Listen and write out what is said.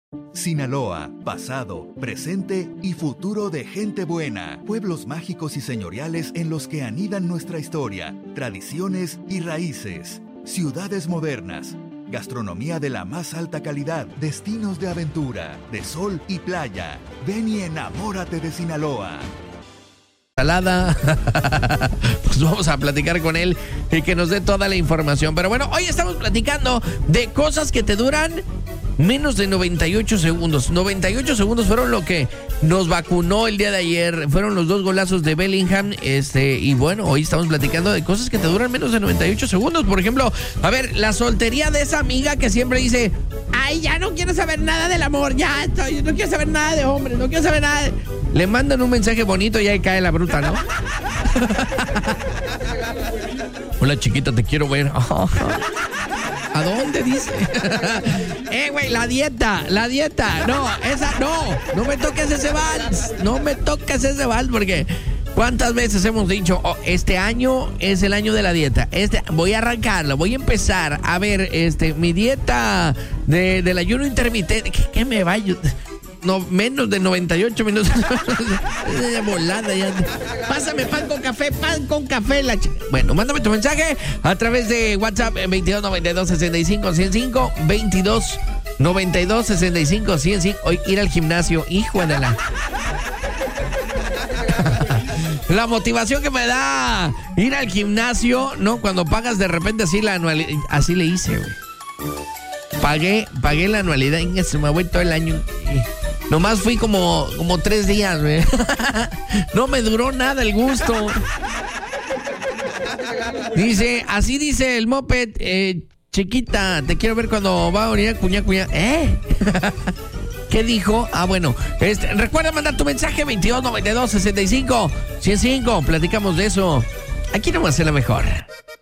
Sinaloa, pasado, presente y futuro de gente buena. Pueblos mágicos y señoriales en los que anidan nuestra historia, tradiciones y raíces. Ciudades modernas. Gastronomía de la más alta calidad. Destinos de aventura, de sol y playa. Ven y enamórate de Sinaloa. Pues vamos a platicar con él y que nos dé toda la información. Pero bueno, hoy estamos platicando de cosas que te duran menos de 98 segundos. 98 segundos fueron lo que nos vacunó el día de ayer. Fueron los 2 golazos de Bellingham. Y bueno, hoy estamos platicando de cosas que te duran menos de 98 segundos. Por ejemplo, a ver, la soltería de esa amiga que siempre dice: ay, ya no quiero saber nada del amor, no quiero saber nada de hombres, no quiero saber nada. Le mandan un mensaje bonito y ahí cae la bruta, ¿no? Hola, chiquita, te quiero ver. ¿A dónde dice? Güey, la dieta. No, esa no me toques ese vals. No me toques ese vals porque ¿cuántas veces hemos dicho, este año es el año de la dieta? Voy a arrancarla, voy a empezar a ver mi dieta del ayuno intermitente. ¿Qué me va a ayudar? No, menos de 98 minutos. Volada ya. Pásame pan con café. Bueno, mándame tu mensaje a través de WhatsApp 22 92 65 105 22 92 65 105. Hoy ir al gimnasio, hijo de la motivación que me da ir al gimnasio, ¿no? Cuando pagas de repente así la anualidad. Así le hice, güey. Pagué la anualidad y se me voy todo el año. Nomás fui como 3 días, güey. No me duró nada el gusto. Así dice el moped, chiquita, te quiero ver cuando va a venir cuña. ¿Qué dijo? Bueno, recuerda mandar tu mensaje 22 92 65 105. Platicamos de eso. Aquí no va a ser la mejor.